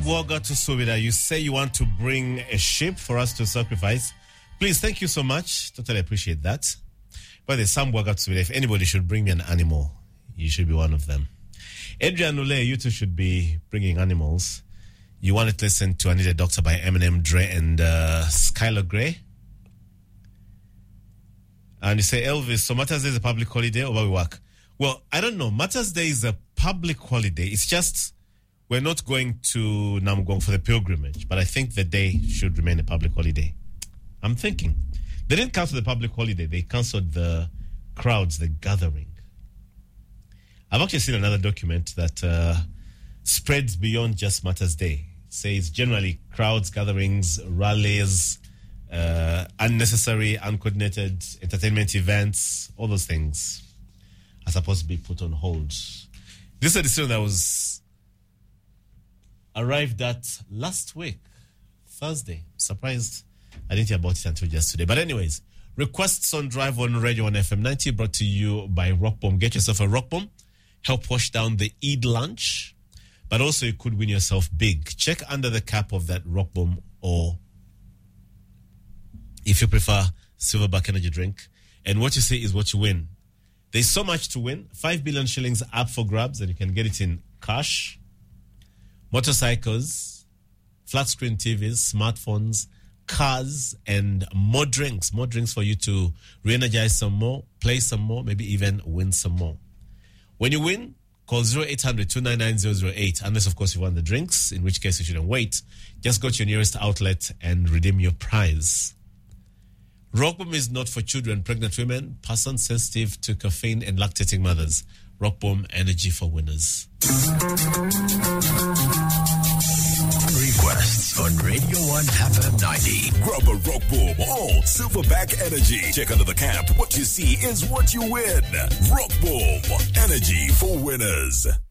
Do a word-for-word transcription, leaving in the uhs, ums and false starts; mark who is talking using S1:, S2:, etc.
S1: Sambwaga to Subira, you say you want to bring a sheep for us to sacrifice. Please, thank you so much. Totally appreciate that. But the Sambwaga to Subira, if anybody should bring me an animal, you should be one of them. Adrian Ule, you two should be bringing animals. You want to listen to I Need a Doctor by Eminem, Dre, and uh, Skylar Grey. And you say, Elvis, so Mother's Day is a public holiday or where we work? Well, I don't know. Mother's Day is a public holiday. It's just we're not going to Namgong for the pilgrimage, but I think the day should remain a public holiday. I'm thinking. They didn't cancel the public holiday. They cancelled the crowds, the gathering. I've actually seen another document that uh, spreads beyond just Mother's Day. It says generally crowds, gatherings, rallies, uh, unnecessary, uncoordinated entertainment events, all those things are supposed to be put on hold. This is a decision that was arrived at last week, Thursday. Surprised I didn't hear about it until just today. But anyways, requests on Drive on Radio one F M ninety brought to you by Rock Bomb. Get yourself a Rock Bomb. Help wash down the Eid lunch. But also you could win yourself big. Check under the cap of that Rock Bomb, or if you prefer, Silverback energy drink. And what you say is what you win. There's so much to win. Five billion shillings up for grabs, and you can get it in cash, motorcycles, flat screen T Vs, smartphones, cars, and more drinks. More drinks for you to re-energize some more, play some more, maybe even win some more. When you win, call zero eight hundred, two nine nine, zero zero eight, unless, of course, you want the drinks, in which case you shouldn't wait. Just go to your nearest outlet and redeem your prize. Rockboom is not for children, pregnant women, persons sensitive to caffeine, and lactating mothers. Rockboom, energy for winners.
S2: Requests on Radio one F M ninety.
S3: Grab a Rockboom or Silverback energy. Check under the cap. What you see is what you win. Rockboom, energy for winners.